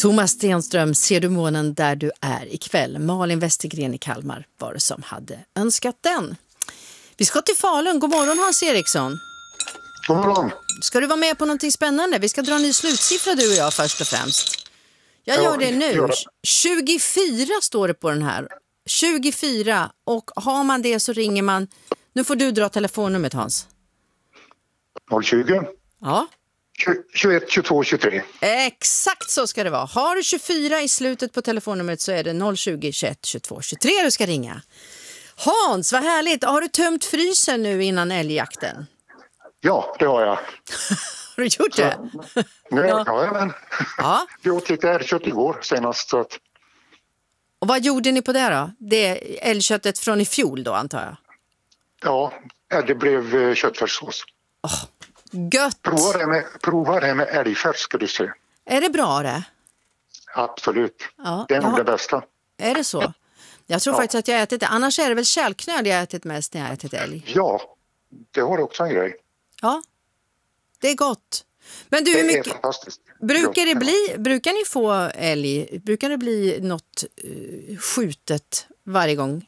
Thomas Stenström, ser du månen där du är ikväll? Malin Westergren i Kalmar var det som hade önskat den. Vi ska till Falun. God morgon Hans Eriksson. God morgon. Ska du vara med på någonting spännande? Vi ska dra en ny slutsiffra du och jag först och främst. Jag gör det nu. 24 står det på den här. 24, och har man det så ringer man. Nu får du dra telefonnumret Hans. 020. Ja. 21 22 23. Exakt så ska det vara. Har du 24 i slutet på telefonnumret så är det 020 21 22 23 du ska ringa. Hans, vad härligt. Har du tömt frysen nu innan älgjakten? Ja, det har jag. Har du gjort det? Nu, ja, men. Ja. Vi åt lite älgkött igår senast. Så att... Och vad gjorde ni på det då? Det är älgköttet från i fjol då antar jag? Ja, det blev köttfärssås. Gött! Prova det med älgfärs ska du se. Är det bra det? Absolut. Ja, det är nog det bästa. Är det så? Jag tror faktiskt att jag ätit det. Annars är det väl kärlknöd jag ätit mest när jag ätit älg. Ja, det har också en grej. Ja, det är gott. Men du, det är fantastiskt. Brukar ni få älg? Brukar det bli något skjutet varje gång?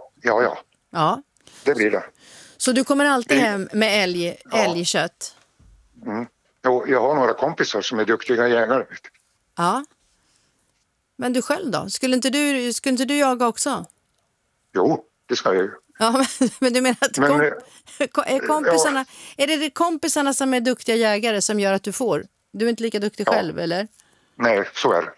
Ja. Det blir det. Så du kommer alltid hem med älgkött? Mm. Jag har några kompisar som är duktiga jägare. Ja. Men du själv då? Skulle inte du jaga också? Jo, det ska jag ju. Ja, men du menar att kompisarna, är det kompisarna som är duktiga jägare som gör att du får? Du är inte lika duktig själv, eller? Nej, så är det.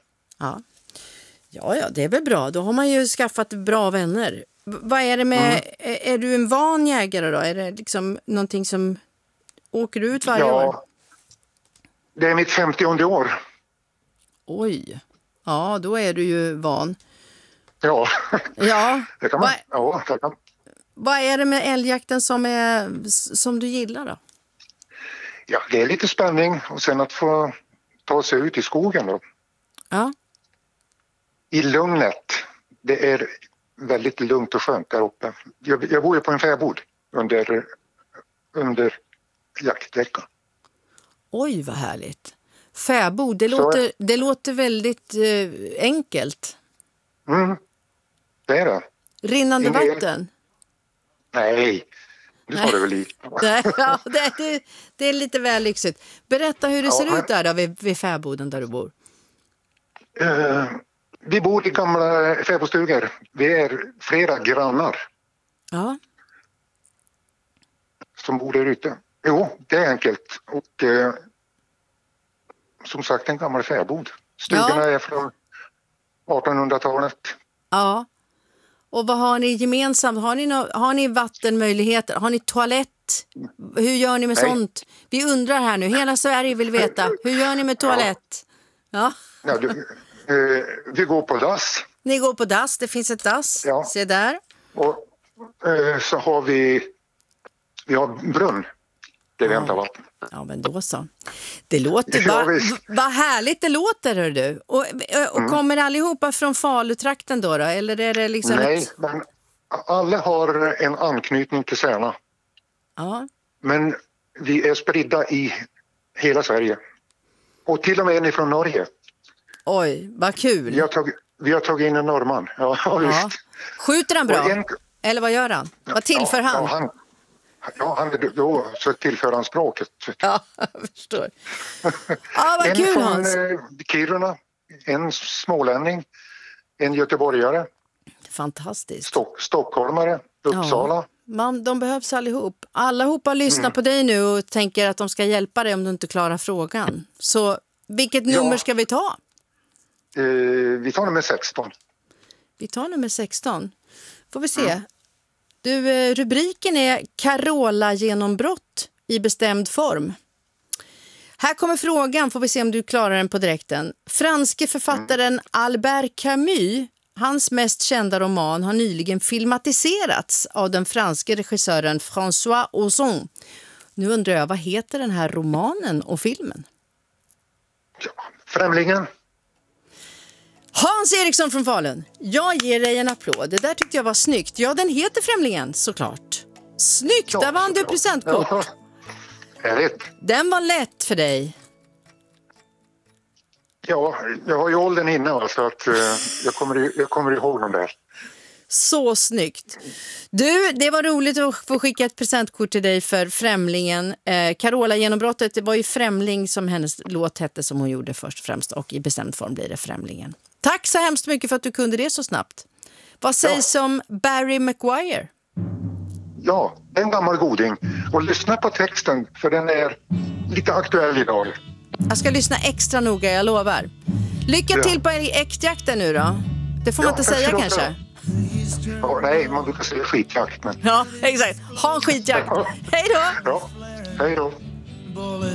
Ja, det är väl bra. Då har man ju skaffat bra vänner. Vad är det med, är du en van jägare då? Är det liksom någonting som åker ut varje år? Det är mitt 50:e år. Oj, ja då är du ju van. Ja, det kan man. Vad är det med älgjakten som du gillar då? Ja, det är lite spänning och sen att få ta sig ut i skogen då. Ja. I lugnet. Det är väldigt lugnt och skönt där uppe. Jag bor ju på en fäbod under jaktveckan. Oj, vad härligt. Fäbod, det låter väldigt enkelt. Det är det. Rinnande vatten? Nej, du tar det väl i. Det är lite väl lyxigt. Berätta hur det ser ut där då, vid fäboden där du bor. Vi bor i gamla fäbodstugor. Vi är flera grannar. Ja. Som bor där ute. Jo, det är enkelt. Och som sagt en gammal fäbod. Stugorna är från 1800-talet. Ja. Och vad har ni gemensamt? Har ni vattenmöjligheter? Har ni toalett? Hur gör ni med sånt? Vi undrar här nu. Hela Sverige vill veta. Hur gör ni med toalett? Ja. Vi går på dass. Ni går på dass. Det finns ett dass. Ja. Se där. Och så har vi har brunn. Det vi hämtar vatten. Ja, men då så. Det låter vad härligt det låter, hör du. Och kommer allihopa från Falutrakten då? Eller är det liksom Nej, men alla har en anknytning till Särna. Ja. Men vi är spridda i hela Sverige. Och till och med en från Norge. Oj, vad kul. Vi har tagit in en norrman. Ja, visst. Skjuter han bra? Eller vad gör han? Vad tillför han? Då så tillför han språket. Ja, jag förstår. Vad kul Hans. En från Kiruna, en smålänning, en göteborgare. Fantastiskt. Stockholmare, Uppsala. De behövs allihop. Allihopa lyssnar på dig nu och tänker att de ska hjälpa dig om du inte klarar frågan. Så vilket nummer ska vi ta? Vi tar nummer 16. Vi tar nummer 16. Får vi se. Du, rubriken är Carola-genombrott i bestämd form. Här kommer frågan, får vi se om du klarar den på direkten. Franske författaren Albert Camus, hans mest kända roman har nyligen filmatiserats av den franske regissören François Ozon. Nu undrar jag, vad heter den här romanen och filmen? Främlingen. Hans Eriksson från Falun, jag ger dig en applåd. Det där tyckte jag var snyggt. Ja, den heter Främlingen, såklart. Snyggt, där vann du presentkort. Härligt. Den var lätt för dig. Ja, jag har ju åldern inne så att jag kommer ihåg dem där. Så snyggt. Du, det var roligt att få skicka ett presentkort till dig för Främlingen. Carola-genombrottet, det var ju Främling som hennes låt hette som hon gjorde först främst och i bestämd form blir det Främlingen. Tack så hemskt mycket för att du kunde det så snabbt. Vad sägs om Barry McGuire? Ja, en gammal goding. Och lyssna på texten för den är lite aktuell idag. Jag ska lyssna extra noga, jag lovar. Lycka till på äktjakten nu då. Det får man inte säga kanske. Ja, nej, man brukar säga skitjakt. Men... Ja, exakt. Ha en skitjakt. Hej då! Ja, hej då.